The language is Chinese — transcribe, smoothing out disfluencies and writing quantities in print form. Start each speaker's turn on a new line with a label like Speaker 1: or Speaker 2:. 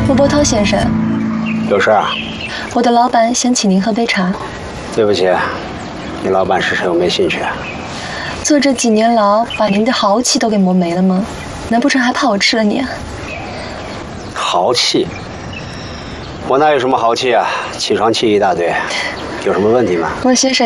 Speaker 1: 吴波涛先生，
Speaker 2: 有事啊？
Speaker 1: 我的老板想请您喝杯茶。
Speaker 2: 对不起，你老板是谁？我没兴趣。
Speaker 1: 坐这几年牢，把您的豪气都给磨没了吗？难不成还怕我吃了你啊？
Speaker 2: 豪气？我哪有什么豪气啊？起床气一大堆，有什么问题吗？
Speaker 1: 吴先生。